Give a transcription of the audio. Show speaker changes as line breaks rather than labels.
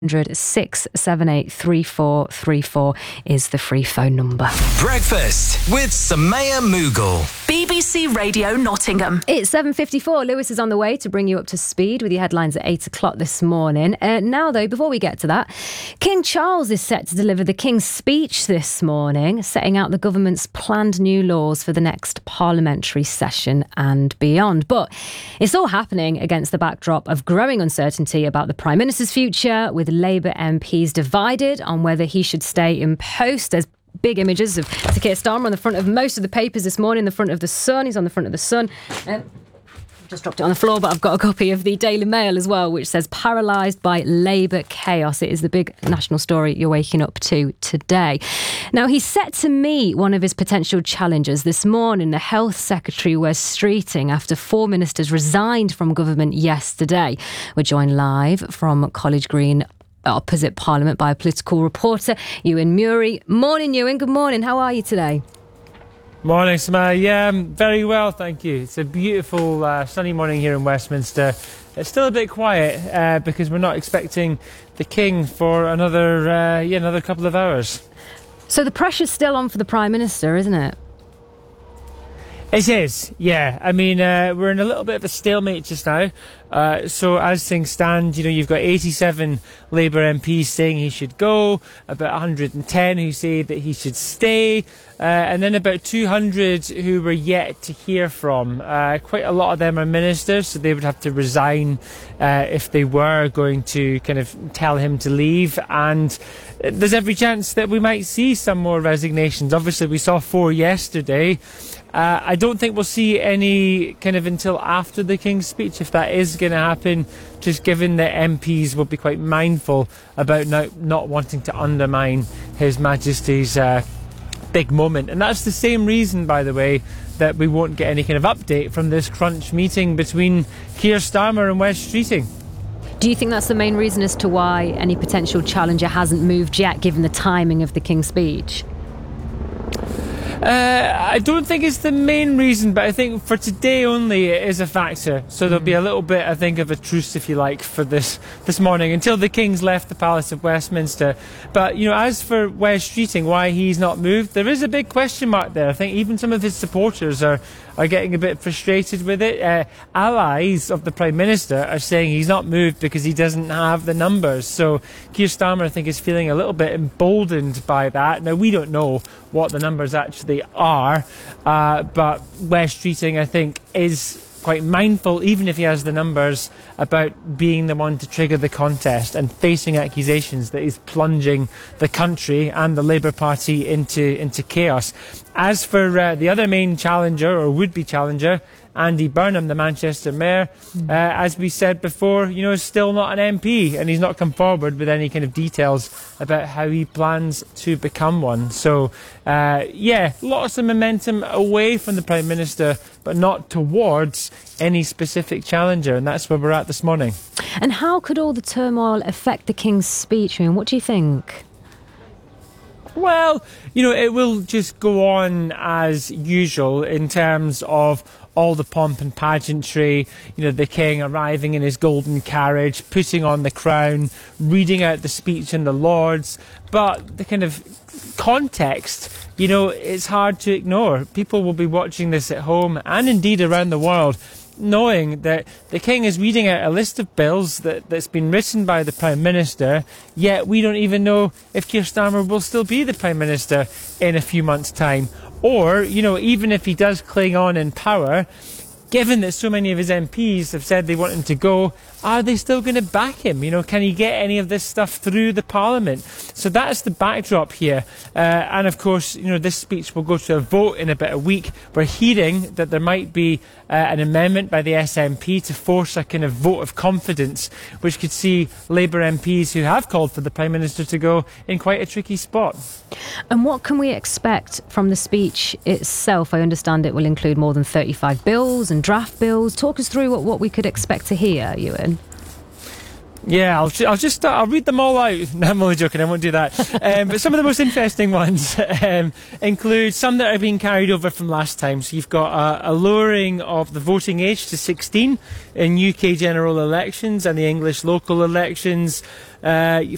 678 3434 is the free phone number.
Breakfast with Samaya Mughal.
BBC Radio Nottingham.
It's 7:54. Lewis is on the way to bring you up to speed with your headlines at 8 o'clock this morning. Now, though, before we get to that, King Charles is set to deliver the King's Speech this morning, setting out the government's planned new laws for the next parliamentary session and beyond. But it's all happening against the backdrop of growing uncertainty about the Prime Minister's future, with Labour MPs divided on whether he should stay in post. There's big images of Sir Keir Starmer on the front of most of the papers this morning, the front of the Sun. He's on the front of the Sun. Just dropped it on the floor, but I've got a copy of the Daily Mail as well, which says paralysed by Labour chaos. It is the big national story you're waking up to today. Now, he's set to meet one of his potential challengers this morning, the Health Secretary Wes Streeting, after 4 ministers resigned from government yesterday. We're joined live from College Green, opposite Parliament, by a political reporter, Ewan Murray. Morning, Ewan. Good morning. How are you today?
Morning, Samaya. Yeah, I'm very well, thank you. It's a beautiful sunny morning here in Westminster. It's still a bit quiet because we're not expecting the King for another couple of hours. So
the pressure's still on for the Prime Minister, isn't it?
It is, yeah. I mean, we're in a little bit of a stalemate just now. So as things stand, you've got 87 Labour MPs saying he should go, about 110 who say that he should stay, and then about 200 who we're yet to hear from. Quite a lot of them are ministers, so they would have to resign if they were going to kind of tell him to leave. And there's every chance that we might see some more resignations. Obviously, we saw 4 yesterday. I don't think we'll see any kind of until after the King's Speech, if that is going to happen, just given that MPs will be quite mindful about not wanting to undermine His Majesty's big moment. And that's the same reason, by the way, that we won't get any kind of update from this crunch meeting between Keir Starmer and Wes Streeting.
Do you think that's the main reason as to why any potential challenger hasn't moved yet, given the timing of the King's Speech?
I don't think it's the main reason, but I think for today only it is a factor. So there'll be a little bit, I think, of a truce, if you like, for this morning until the King's left the Palace of Westminster. But, as for Wes Streeting, why he's not moved, there is a big question mark there. I think even some of his supporters are getting a bit frustrated with it. Allies of the Prime Minister are saying he's not moved because he doesn't have the numbers. So Keir Starmer, I think, is feeling a little bit emboldened by that. Now, we don't know what the numbers actually are, but Wes Streeting, I think, is quite mindful, even if he has the numbers, about being the one to trigger the contest and facing accusations that he's plunging the country and the Labour Party into chaos. As for the other main challenger, or would-be challenger, Andy Burnham, the Manchester Mayor, as we said before, is still not an MP, and he's not come forward with any kind of details about how he plans to become one. So, lots of momentum away from the Prime Minister, but not towards any specific challenger, and that's where we're at this morning.
And how could all the turmoil affect the King's Speech? I mean, what do you think?
Well, it will just go on as usual in terms of all the pomp and pageantry, the King arriving in his golden carriage, putting on the crown, reading out the speech in the Lords. But the kind of context, it's hard to ignore. People will be watching this at home and indeed around the world, knowing that the King is reading out a list of bills that's been written by the Prime Minister, yet we don't even know if Keir Starmer will still be the Prime Minister in a few months' time. Or, even if he does cling on in power, given that so many of his MPs have said they want him to go, are they still going to back him? Can he get any of this stuff through the Parliament? So that's the backdrop here. And of course, this speech will go to a vote in about a week. We're hearing that there might be an amendment by the SNP to force a kind of vote of confidence, which could see Labour MPs who have called for the Prime Minister to go in quite a tricky spot.
And what can we expect from the speech itself? I understand it will include more than 35 bills and draft bills. Talk us through what we could expect to hear, Ewan.
Yeah, I'll read them all out. No, I'm only joking, I won't do that. But some of the most interesting ones include some that are being carried over from last time. So you've got a lowering of the voting age to 16 in UK general elections and the English local elections.